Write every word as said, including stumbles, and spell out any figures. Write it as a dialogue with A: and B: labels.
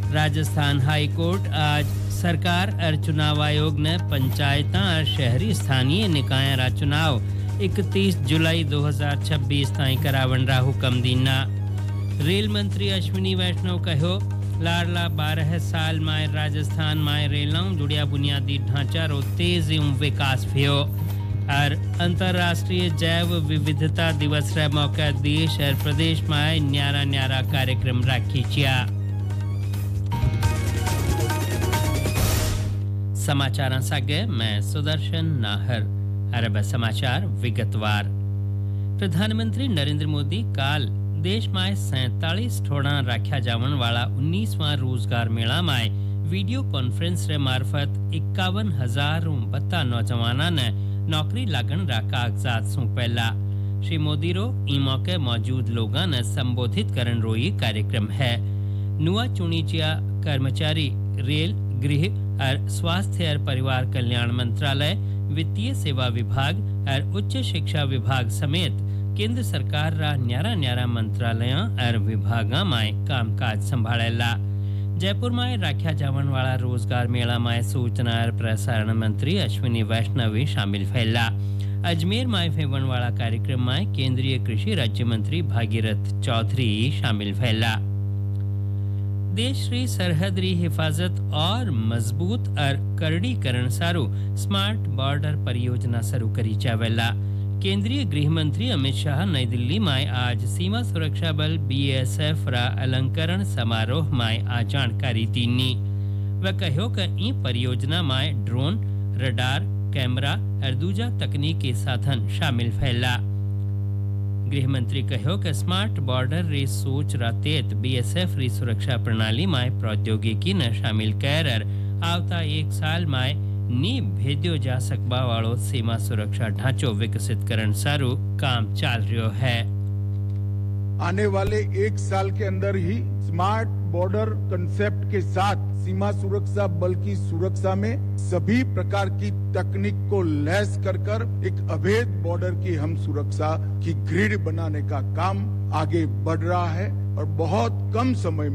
A: Rajasthan high court आज सरकार और चुनाव आयोग ने पंचायत और शहरी स्थानीय निकाय रा चुनाव इकतीस जुलाई दो हज़ार छब्बीस ताई करावन रा हुक्म दीना। रेल मंत्री अश्विनी वैष्णव कहो लाडला बारह साल माय राजस्थान माय रेलों जुड़िया बुनियादी ढांचा रो तेज विकास भयो और अंतरराष्ट्रीय जैव विविधता दिवस रे मौके देश और प्रदेश में न्यारा न्यारा कार्यक्रम राखी छिया। समाचार सागे मैं सुदर्शन नाहर। अरब समाचार विगतवार। प्रधानमंत्री नरेंद्र मोदी काल देश में सैंतालीस ठोड़ा राख्या जावन वाला उन्नीसवां रोजगार मेला में वीडियो कॉन्फ्रेंस रे मार्फत इक्यावन हजार बत्ता नौजवाना ने नौकरी लागण रा कागजात सौंपेला। श्री मोदी रो ई मौके मौजूद लोगा ने संबोधित करन रो ये कार्यक्रम है। नुआ चुनीचिया कर्मचारी रेल गृह और स्वास्थ्य और परिवार कल्याण मंत्रालय, वित्तीय सेवा विभाग और उच्च शिक्षा विभाग समेत केंद्र सरकार रा न्यारा न्यारा मंत्रालय और विभागा में कामकाज संभाळेला। जयपुर में राख्या जावन वाला रोजगार मेला में सूचना और प्रसारण मंत्री अश्विनी वैष्णव शामिल फैला। अजमेर में फेवन वाला कार्यक्रम में केंद्रीय कृषि राज्य मंत्री भागीरथ चौधरी शामिल फैला। देश री सरहद री हिफाजत और मजबूत और करड़ीकरण सारू स्मार्ट बॉर्डर परियोजना शुरू करी जावेला। केंद्रीय गृह मंत्री अमित शाह नई दिल्ली में आज सीमा सुरक्षा बल बीएसएफ रा अलंकरण समारोह में आ जानकारी दीनी। वह कहो कि ई परियोजना में ड्रोन, रडार, कैमरा और दूजा तकनीकी साधन शामिल फैला। गृह मंत्री कहो कि स्मार्ट बॉर्डर रे सोच रातेत बीएसएफ री सुरक्षा प्रणाली में प्रौद्योगिकी न शामिल कर आवता एक साल में नी भेद्यो जा सकबा वालो सीमा सुरक्षा ढांचो विकसित करन सारू काम चाल रह्यो है।
B: आने वाले एक साल के अंदर ही स्मार्ट बॉर्डर कंसेप्ट के साथ सीमा सुरक्षा बल की सुरक्षा में सभी प्रकार की तकनीक को लैस कर कर एक अभेद बॉर्डर की हम सुरक्षा की ग्रिड बनाने का काम आगे बढ़ रहा है और बहुत कम समय